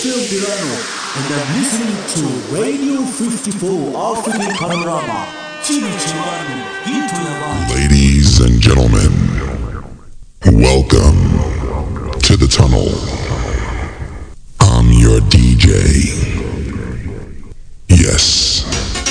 Gabriel Delano, and I'm listening to Radio 54 African Panorama. Ladies and gentlemen, welcome to the tunnel.